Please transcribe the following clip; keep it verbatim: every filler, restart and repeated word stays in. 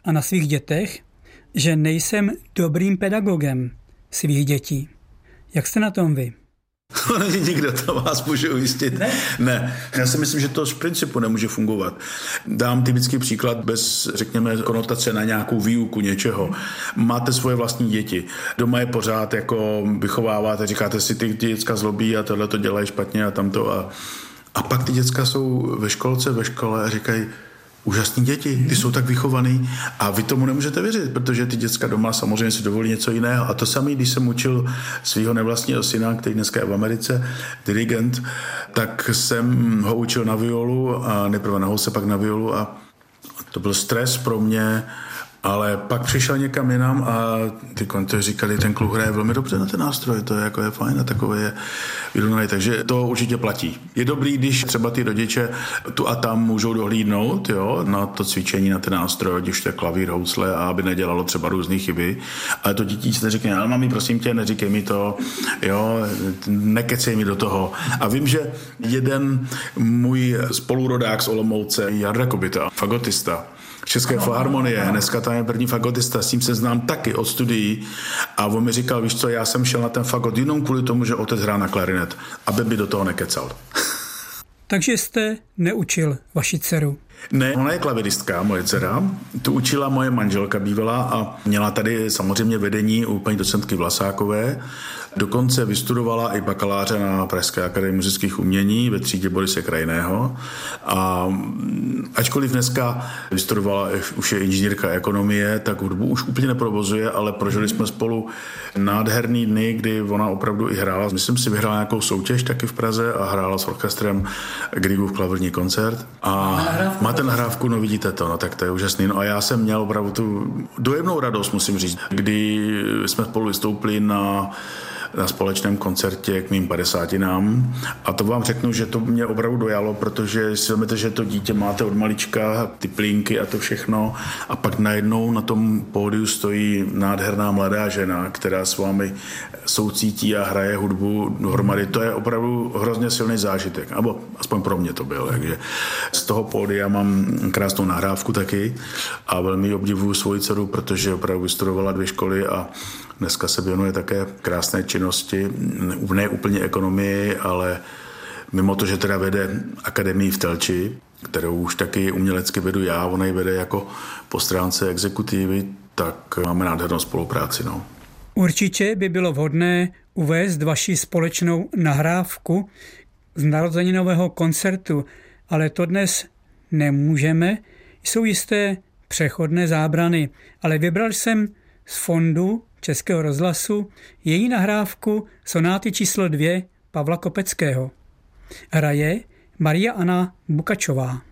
a na svých dětech, že nejsem dobrým pedagogem svých dětí. Jak jste na tom vy? Nikdo to vás může ujistit. Ne? ne. Já si myslím, že to z principu nemůže fungovat. Dám typický příklad bez, řekněme, konotace na nějakou výuku něčeho. Máte svoje vlastní děti. Doma je pořád jako vychováváte, říkáte si, ty děcka zlobí a tohle to dělají špatně a tamto. A, a pak ty děcka jsou ve školce, ve škole a říkají, úžasní děti, ty jsou tak vychovaný a vy tomu nemůžete věřit, protože ty děcka doma samozřejmě si dovolí něco jiného. A to samé, když jsem učil svého nevlastního syna, který dneska je v Americe, dirigent, tak jsem ho učil na violu a nejprve na housle, pak na violu a to byl stres pro mě, ale pak přišel někam jinam a ty kontoři říkali, ten kluk hraje velmi dobře na ten nástroj, to je jako je fajn a takové je vyrovnaný, takže to určitě platí. Je dobrý, když třeba ty rodiče tu a tam můžou dohlídnout, jo, na to cvičení, na ten nástroj, když to je klavír, housle a aby nedělalo třeba různé chyby, ale to dítě si neříká, ale mami, prosím tě, neříkej mi to, jo, nekecej mi do toho. A vím, že jeden můj spolurodák z Olomouce, Jarda Kobita, fagotista, České filharmonie, dneska tam je první fagotista, s tím se znám taky od studií a on mi říkal, víš co, já jsem šel na ten fagot jenom kvůli tomu, že otec hrál na klarinet, aby by do toho nekecal. Takže jste neučil vaši dceru? Ne, ona je klaviristka, moje dcera. Tu učila moje manželka bývalá a měla tady samozřejmě vedení u paní docentky Vlasákové. Dokonce vystudovala i bakaláře na Pražské akademii muzických umění ve třídě Borise Krajného. A ačkoliv dneska vystudovala, už je inženýrka ekonomie, tak hudbu už úplně neprovozuje, ale prožili jsme spolu nádherný dny, kdy ona opravdu i hrála. Myslím si, vyhrála nějakou soutěž taky v Praze a hrála s orchestrem Griegův klavírní koncert. A máte nahrávku, no vidíte to, no tak to je úžasný. No a já jsem měl opravdu tu dojemnou radost, musím říct, kdy jsme spolu vystoupili na na společném koncertě k mým padesátinám. A to vám řeknu, že to mě opravdu dojalo, protože si vezmete, že to dítě máte od malička, ty plínky a to všechno. A pak najednou na tom pódiu stojí nádherná mladá žena, která s vámi soucítí a hraje hudbu dohromady. To je opravdu hrozně silný zážitek. Nebo aspoň pro mě to byl. Takže z toho pódia mám krásnou nahrávku taky a velmi obdivuju svoji dceru, protože opravdu vystudovala dvě školy a dneska se věnuje také krásné činnosti, ne úplně ekonomii, ale mimo to, že teda vede akademii v Telči, kterou už taky umělecky vedu já, ona ji vede jako po stránce exekutivy, tak máme nádhernou spolupráci. No. Určitě by bylo vhodné uvést vaši společnou nahrávku z narozeninového koncertu, ale to dnes nemůžeme. Jsou jisté přechodné zábrany, ale vybral jsem z fondu Českého rozhlasu její nahrávku sonáty číslo dvě Pavla Kopeckého. Hraje Maria Anna Bukačová.